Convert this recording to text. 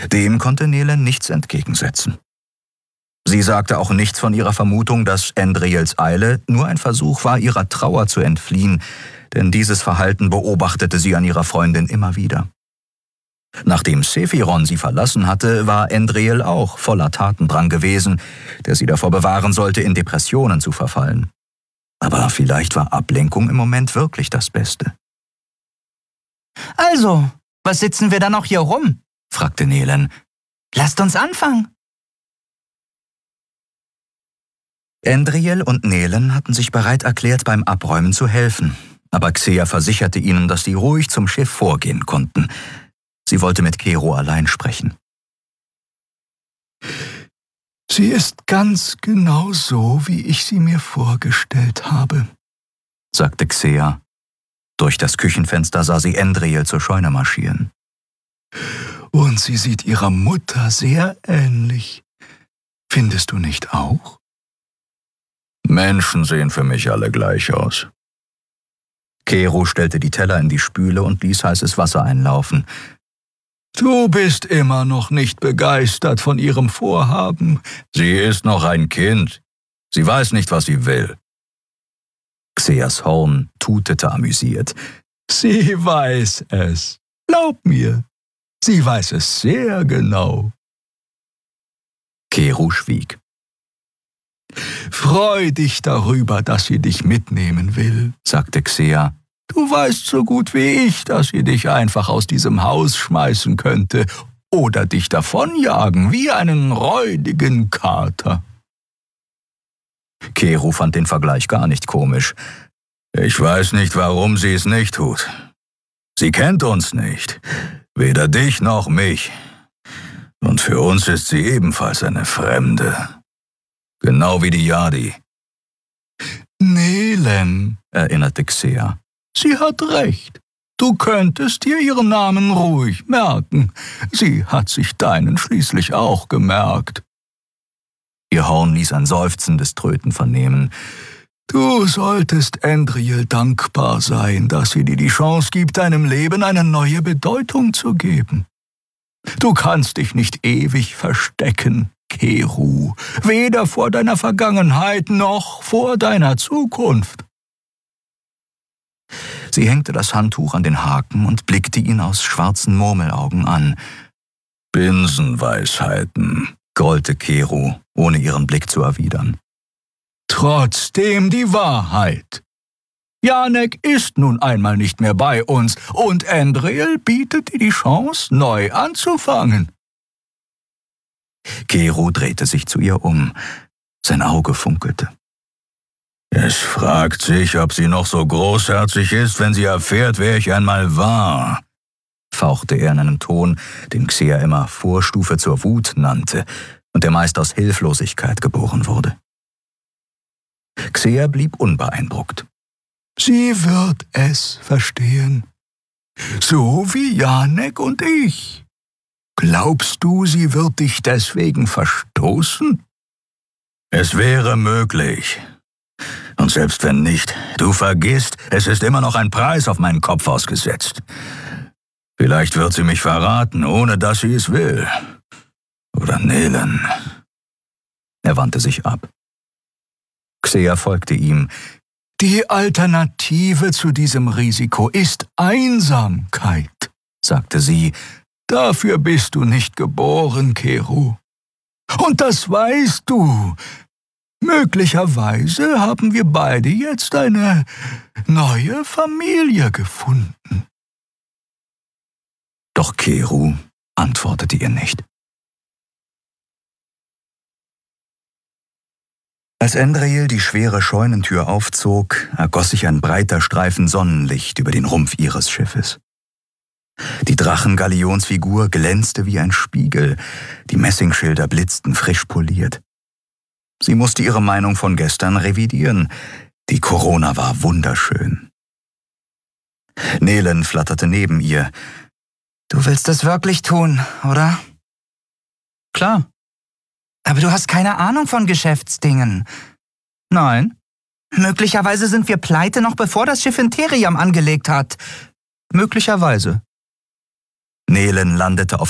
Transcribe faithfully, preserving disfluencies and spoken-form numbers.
Dem konnte Nelen nichts entgegensetzen. Sie sagte auch nichts von ihrer Vermutung, dass Endriels Eile nur ein Versuch war, ihrer Trauer zu entfliehen, denn dieses Verhalten beobachtete sie an ihrer Freundin immer wieder. Nachdem Sephiron sie verlassen hatte, war Endriel auch voller Tatendrang gewesen, der sie davor bewahren sollte, in Depressionen zu verfallen. Aber vielleicht war Ablenkung im Moment wirklich das Beste. »Also, was sitzen wir da noch hier rum?« fragte Nelen. »Lasst uns anfangen.« Endriel und Nelen hatten sich bereit erklärt, beim Abräumen zu helfen, aber Xea versicherte ihnen, dass sie ruhig zum Schiff vorgehen konnten. Sie wollte mit Kero allein sprechen. »Sie ist ganz genau so, wie ich sie mir vorgestellt habe«, sagte Xea. Durch das Küchenfenster sah sie Endriel zur Scheune marschieren. »Und sie sieht ihrer Mutter sehr ähnlich. Findest du nicht auch?« »Menschen sehen für mich alle gleich aus.« Kero stellte die Teller in die Spüle und ließ heißes Wasser einlaufen. »Du bist immer noch nicht begeistert von ihrem Vorhaben.« »Sie ist noch ein Kind. Sie weiß nicht, was sie will.« Xeas Horn tutete amüsiert. »Sie weiß es. Glaub mir, sie weiß es sehr genau.« Kero schwieg. »Freu dich darüber, dass sie dich mitnehmen will«, sagte Xea. »Du weißt so gut wie ich, dass sie dich einfach aus diesem Haus schmeißen könnte oder dich davonjagen wie einen räudigen Kater.« Kero fand den Vergleich gar nicht komisch. »Ich weiß nicht, warum sie es nicht tut. Sie kennt uns nicht, weder dich noch mich. Und für uns ist sie ebenfalls eine Fremde. Genau wie die Yadi.« »Nelen«, erinnerte Xea. »Sie hat recht. Du könntest dir ihren Namen ruhig merken. Sie hat sich deinen schließlich auch gemerkt.« Ihr Horn ließ ein seufzendes Tröten vernehmen. »Du solltest Endriel dankbar sein, dass sie dir die Chance gibt, deinem Leben eine neue Bedeutung zu geben. Du kannst dich nicht ewig verstecken, Kero, weder vor deiner Vergangenheit noch vor deiner Zukunft.« Sie hängte das Handtuch an den Haken und blickte ihn aus schwarzen Murmelaugen an. »Binsenweisheiten«, grollte Kero, ohne ihren Blick zu erwidern. »Trotzdem die Wahrheit. Janek ist nun einmal nicht mehr bei uns und Endriel bietet dir die Chance, neu anzufangen.« Kero drehte sich zu ihr um. Sein Auge funkelte. »Es fragt sich, ob sie noch so großherzig ist, wenn sie erfährt, wer ich einmal war«, fauchte er in einem Ton, den Xea immer Vorstufe zur Wut nannte und der meist aus Hilflosigkeit geboren wurde. Xea blieb unbeeindruckt. »Sie wird es verstehen. So wie Janek und ich. Glaubst du, sie wird dich deswegen verstoßen?« »Es wäre möglich. Und selbst wenn nicht, du vergisst, es ist immer noch ein Preis auf meinen Kopf ausgesetzt. Vielleicht wird sie mich verraten, ohne dass sie es will. Oder Nelen.« Er wandte sich ab. Xea folgte ihm. »Die Alternative zu diesem Risiko ist Einsamkeit«, sagte sie. »Dafür bist du nicht geboren, Kero. Und das weißt du. Möglicherweise haben wir beide jetzt eine neue Familie gefunden.« Doch Kero antwortete ihr nicht. Als Endriel die schwere Scheunentür aufzog, ergoss sich ein breiter Streifen Sonnenlicht über den Rumpf ihres Schiffes. Die Drachengalionsfigur glänzte wie ein Spiegel, die Messingschilder blitzten frisch poliert. Sie musste ihre Meinung von gestern revidieren. Die Corona war wunderschön. Nelen flatterte neben ihr. »Du willst es wirklich tun, oder?« »Klar.« »Aber du hast keine Ahnung von Geschäftsdingen.« »Nein.« »Möglicherweise sind wir pleite, noch bevor das Schiff in Theriam angelegt hat.« »Möglicherweise.« Nelen landete auf